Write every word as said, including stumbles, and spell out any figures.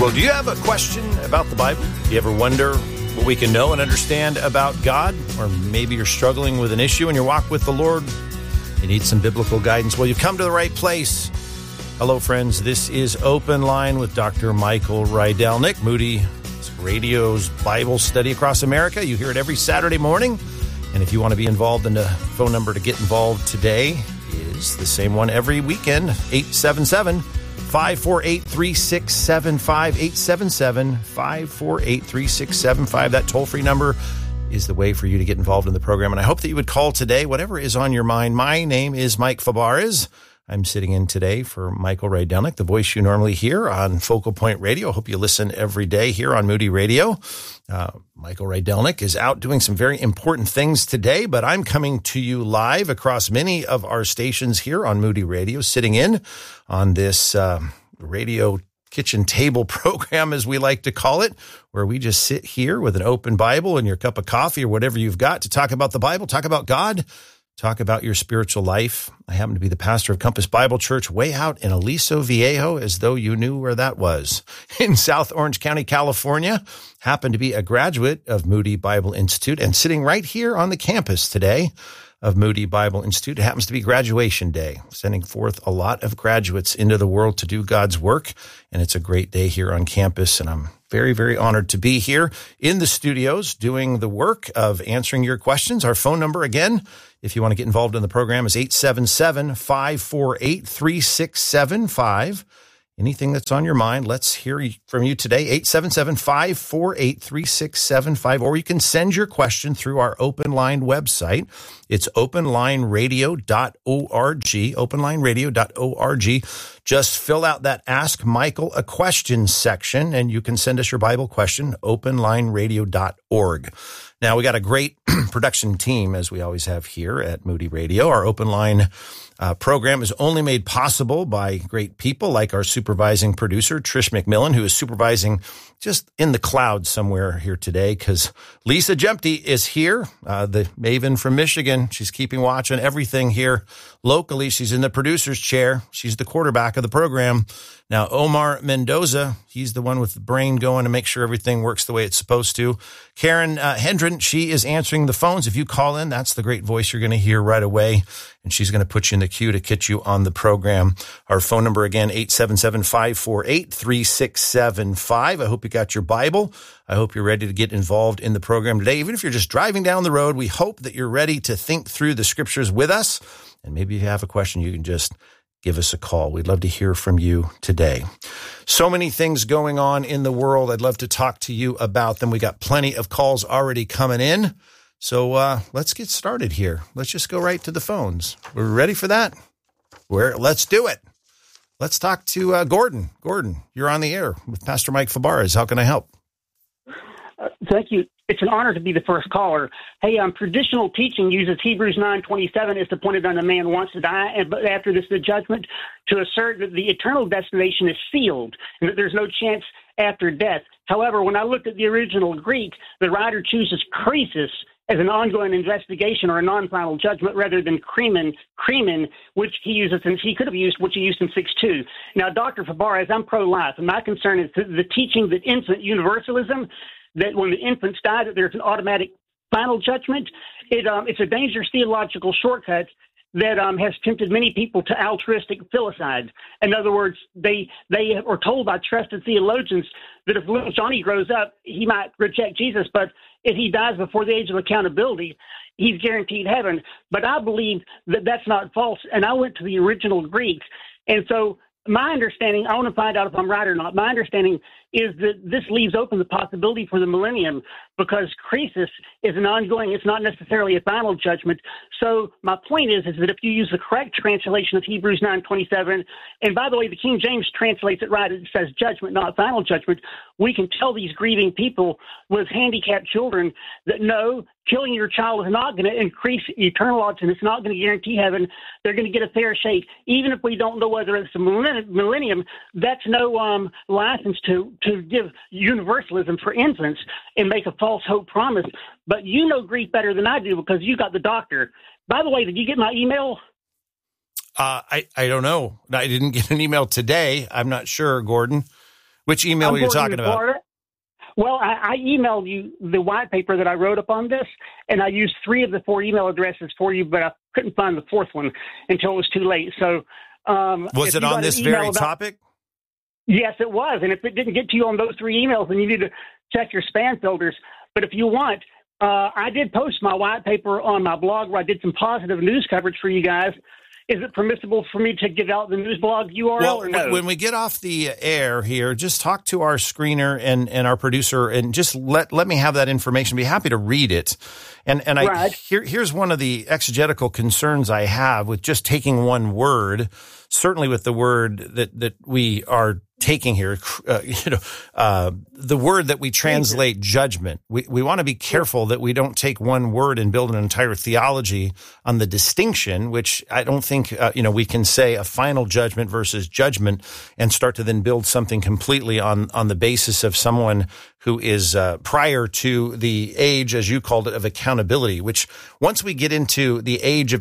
Well, do you have a question about the Bible? Do you ever wonder what we can know and understand about God? Or maybe you're struggling with an issue in your walk with the Lord. You need some biblical guidance. Well, you've come to the right place. Hello, friends. This is Open Line with Doctor Michael Rydelnik, Moody Radio's Bible study across America. You hear it every Saturday morning. And if you want to be involved, in the phone number to get involved today is the same one every weekend, eight seven seven, five four eight, three six seven five, eight seven seven, five four eight, three six seven five. That toll-free number is the way for you to get involved in the program. And I hope that you would call today, whatever is on your mind. My name is Mike Fabarez. I'm sitting in today for Michael Rydelnik, the voice you normally hear on Focal Point Radio. I hope you listen every day here on Moody Radio. Uh, Michael Rydelnik is out doing some very important things today, but I'm coming to you live across many of our stations here on Moody Radio, sitting in on this uh, radio kitchen table program, as we like to call it, where we just sit here with an open Bible and your cup of coffee or whatever you've got to talk about the Bible, talk about God, talk about your spiritual life. I happen to be the pastor of Compass Bible Church way out in Aliso Viejo, as though you knew where that was, in South Orange County, California. Happen to be a graduate of Moody Bible Institute, and sitting right here on the campus today of Moody Bible Institute. It happens to be graduation day, sending forth a lot of graduates into the world to do God's work. And it's a great day here on campus. And I'm very, very honored to be here in the studios doing the work of answering your questions. Our phone number, again, if you want to get involved in the program, is eight seven seven, five four eight, three six seven five. Anything that's on your mind, let's hear from you today, eight seven seven, five four eight, three six seven five, or you can send your question through our Open Line website. It's open line radio dot org, open line radio dot org. Just fill out that Ask Michael a Question section, and you can send us your Bible question, open line radio dot org. Now, we got a great production team, as we always have here at Moody Radio. Our Open Line uh, program is only made possible by great people like our supervising producer, Trish McMillan, who is supervising just in the clouds somewhere here today, because Lisa Jempty is here, uh, the maven from Michigan. She's keeping watch on everything here locally. She's in the producer's chair. She's the quarterback of the program. Now, Omar Mendoza, he's the one with the brain going to make sure everything works the way it's supposed to. Karen uh, Hendren, she is answering the phones. If you call in, that's the great voice you're going to hear right away, and she's going to put you in the queue to get you on the program. Our phone number, again, eight seven seven, five four eight, three six seven five. I hope you got your Bible. I hope you're ready to get involved in the program today. Even if you're just driving down the road, we hope that you're ready to think through the scriptures with us. And maybe if you have a question, you can just give us a call. We'd love to hear from you today. So many things going on in the world. I'd love to talk to you about them. We got plenty of calls already coming in. So uh, let's get started here. Let's just go right to the phones. We're ready for that? We're, let's do it. Let's talk to uh, Gordon. Gordon, you're on the air with Pastor Mike Fabarez. How can I help? Uh, thank you. It's an honor to be the first caller. Hey, um, traditional teaching uses Hebrews nine twenty-seven. It's appointed unto man once to die, and but after this, the judgment, to assert that the eternal destination is sealed and that there's no chance after death. However, when I looked at the original Greek, the writer chooses krisis as an ongoing investigation or a non-final judgment rather than kremen, kremen, which he uses, and he could have used, which he used in six two. Now, Doctor Fabarez, I'm pro-life, and my concern is the, the teaching that infant universalism, that when the infants die, that there's an automatic final judgment. It, um, it's a dangerous theological shortcut that um, has tempted many people to altruistic filicide. In other words, they they are told by trusted theologians that if little Johnny grows up, he might reject Jesus, but if he dies before the age of accountability, he's guaranteed heaven. But I believe that that's not false, and I went to the original Greek. And so my understanding, I want to find out if I'm right or not, my understanding is that this leaves open the possibility for the millennium because krisis is an ongoing, it's not necessarily a final judgment. So my point is, is that if you use the correct translation of Hebrews nine twenty-seven, and by the way, the King James translates it right, it says judgment, not final judgment, we can tell these grieving people with handicapped children that no, killing your child is not going to increase eternal odds and it's not going to guarantee heaven. They're going to get a fair shake. Even if we don't know whether it's a millennium, that's no um, license to, to give universalism for infants and make a false hope promise. But you know Greek better than I do because you got the doctor. By the way, did you get my email? Uh, I, I don't know. I didn't get an email today. I'm not sure, Gordon. Which email I'm are you Gordon talking in about? Florida. Well, I, I emailed you the white paper that I wrote up on this, and I used three of the four email addresses for you, but I couldn't find the fourth one until it was too late. So, um, was it on this very about, topic? Yes, it was. And if it didn't get to you on those three emails, then you need to check your spam filters. But if you want, uh, I did post my white paper on my blog where I did some positive news coverage for you guys. Is it permissible for me to give out the news blog U R L well, or no? When we get off the air here, just talk to our screener and, and our producer and just let let me have that information. Be happy to read it. And and I right. here here's one of the exegetical concerns I have with just taking one word, certainly with the word that, that we are taking here, uh, you know, uh, the word that we translate judgment. We we want to be careful that we don't take one word and build an entire theology on the distinction, which I don't think, uh, you know, we can say a final judgment versus judgment and start to then build something completely on, on the basis of someone who is uh, prior to the age, as you called it, of accountability, which once we get into the age of